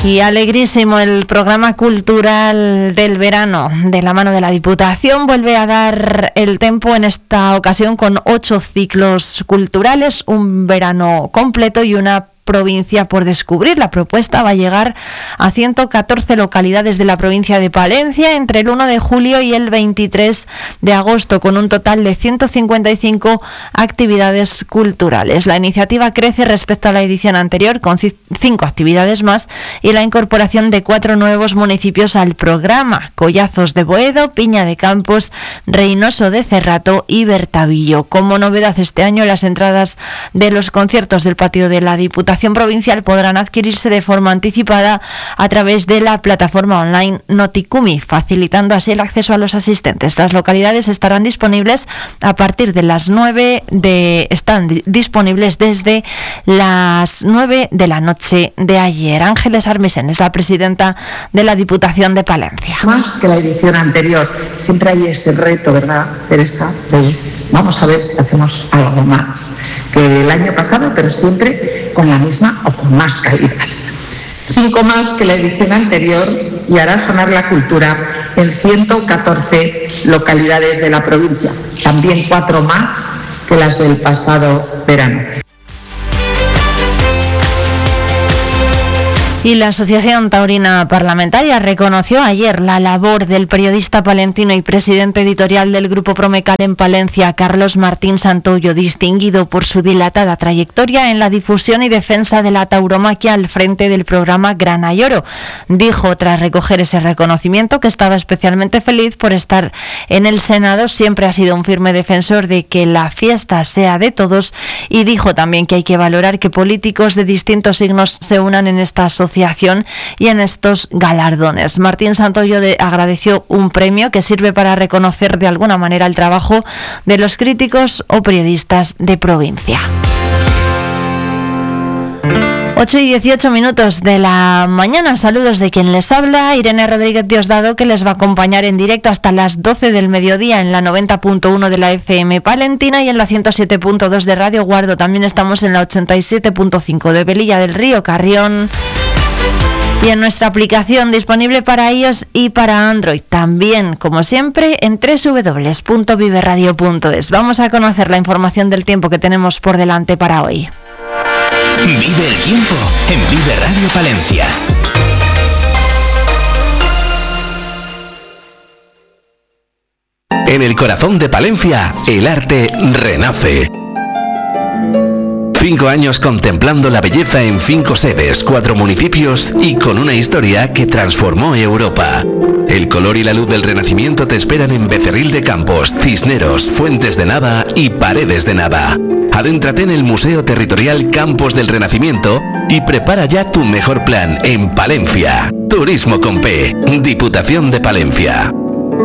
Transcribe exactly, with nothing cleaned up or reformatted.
Y alegrísimo, el programa cultural del verano de la mano de la Diputación vuelve a dar el tempo en esta ocasión con ocho ciclos culturales, un verano completo y una provincia por descubrir. La propuesta va a llegar a ciento catorce localidades de la provincia de Palencia entre el uno de julio y el veintitrés de agosto, con un total de ciento cincuenta y cinco actividades culturales. La iniciativa crece respecto a la edición anterior, con cinco actividades más y la incorporación de cuatro nuevos municipios al programa: Collazos de Boedo, Piña de Campos, Reynoso de Cerrato y Bertavillo. Como novedad este año, las entradas de los conciertos del patio de la Diputación provincial podrán adquirirse de forma anticipada a través de la plataforma online Noticumi, facilitando así el acceso a los asistentes. Las localidades estarán disponibles a partir de las nueve de están disponibles desde las nueve de la noche de ayer. Ángeles Armisen es la presidenta de la Diputación de Palencia. Más que la edición anterior, siempre hay ese reto, ¿verdad, Teresa? De vamos a ver si hacemos algo más que el año pasado, pero siempre con la misma o con más calidad. Cinco más que la edición anterior y hará sonar la cultura en ciento catorce localidades de la provincia, también cuatro más que las del pasado verano. Y la Asociación Taurina Parlamentaria reconoció ayer la labor del periodista palentino y presidente editorial del Grupo Promecal en Palencia, Carlos Martín Santoyo, distinguido por su dilatada trayectoria en la difusión y defensa de la tauromaquia al frente del programa Grana y Oro. Dijo, tras recoger ese reconocimiento, que estaba especialmente feliz por estar en el Senado. Siempre ha sido un firme defensor de que la fiesta sea de todos, y dijo también que hay que valorar que políticos de distintos signos se unan en esta asociación y en estos galardones. Martín Santoyo de, agradeció un premio que sirve para reconocer de alguna manera el trabajo de los críticos o periodistas de provincia. ocho y dieciocho minutos de la mañana. Saludos de quien les habla, Irene Rodríguez Diosdado, que les va a acompañar en directo hasta las doce del mediodía en la noventa punto uno de la F M Palentina y en la ciento siete punto dos de Radio Guardo. También estamos en la ochenta y siete punto cinco de Velilla del Río, Carrión. Y en nuestra aplicación disponible para iOS y para Android. También, como siempre, en doble u doble u doble u punto vive radio punto es. Vamos a conocer la información del tiempo que tenemos por delante para hoy. Vive el tiempo en Vive Radio Palencia. En el corazón de Palencia, el arte renace. Cinco años contemplando la belleza en cinco sedes, cuatro municipios y con una historia que transformó Europa. El color y la luz del Renacimiento te esperan en Becerril de Campos, Cisneros, Fuentes de Nava y Paredes de Nava. Adéntrate en el Museo Territorial Campos del Renacimiento y prepara ya tu mejor plan en Palencia. Turismo con P, Diputación de Palencia.